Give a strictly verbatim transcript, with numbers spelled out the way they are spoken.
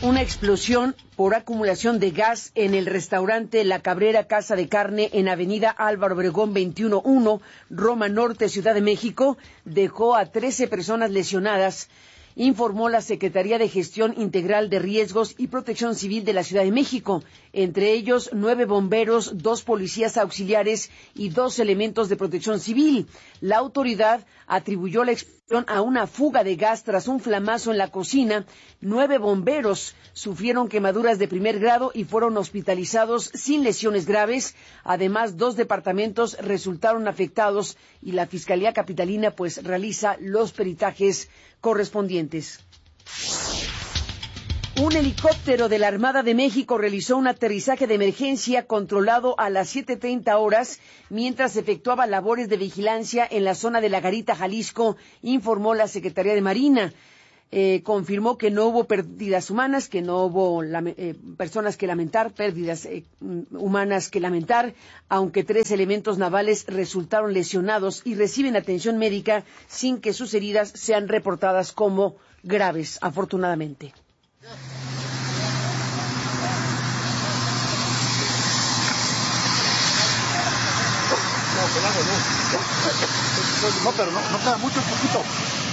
Una explosión por acumulación de gas en el restaurante La Cabrera Casa de Carne en Avenida Álvaro Obregón veintiuno uno, Roma Norte, Ciudad de México, dejó a trece personas lesionadas, informó la Secretaría de Gestión Integral de Riesgos y Protección Civil de la Ciudad de México, entre ellos nueve bomberos, dos policías auxiliares y dos elementos de protección civil. La autoridad atribuyó la explosión a una fuga de gas tras un flamazo en la cocina. Nueve bomberos sufrieron quemaduras de primer grado y fueron hospitalizados sin lesiones graves. Además, dos departamentos resultaron afectados y la Fiscalía Capitalina pues realiza los peritajes correspondientes. Un helicóptero de la Armada de México realizó un aterrizaje de emergencia controlado a las siete treinta horas mientras efectuaba labores de vigilancia en la zona de La Garita, Jalisco, informó la Secretaría de Marina. Eh, confirmó que no hubo pérdidas humanas, que no hubo eh, personas que lamentar, pérdidas eh, humanas que lamentar, aunque tres elementos navales resultaron lesionados y reciben atención médica sin que sus heridas sean reportadas como graves, afortunadamente. No, pero no, no queda mucho, poquito.